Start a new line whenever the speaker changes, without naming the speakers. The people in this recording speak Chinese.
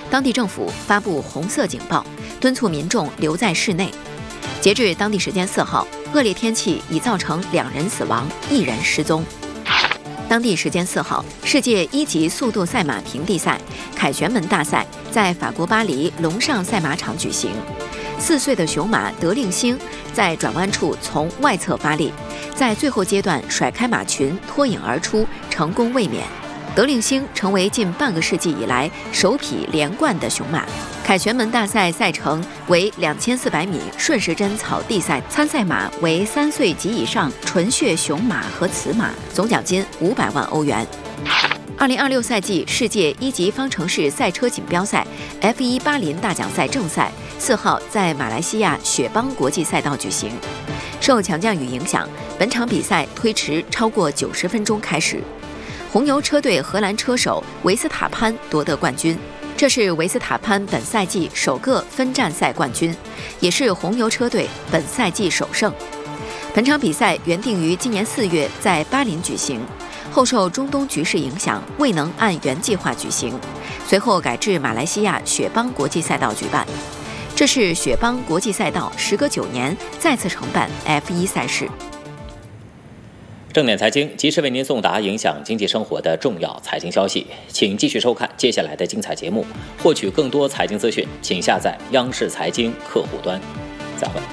当地政府发布红色警报，敦促民众留在室内。截至当地时间4号，恶劣天气已造成2人死亡，1人失踪。当地时间4号，世界1级速度赛马平地赛凯旋门大赛在法国巴黎龙尚赛马场举行。4岁的雄马德令星在转弯处从外侧发力，在最后阶段甩开马群脱颖而出，成功卫冕。德令星成为近半个世纪以来首匹连冠的雄马。凯旋门大赛赛程为2400米顺时针草地赛，参赛马为3岁及以上纯血雄马和雌马，总奖金500万欧元。2026赛季世界1级方程式赛车锦标赛 F1 巴林大奖赛正赛4号在马来西亚雪邦国际赛道举行。受强降雨影响，本场比赛推迟超过90分钟开始。红牛车队荷兰车手维斯塔潘夺得冠军，这是维斯塔潘本赛季首个分站赛冠军，也是红牛车队本赛季首胜。本场比赛原定于今年4月在巴林举行，后受中东局势影响，未能按原计划举行，随后改至马来西亚雪邦国际赛道举办。这是雪邦国际赛道时隔9年再次承办 F1 赛事。
正点财经及时为您送达影响经济生活的重要财经消息，请继续收看接下来的精彩节目。获取更多财经资讯，请下载央视财经客户端。再会。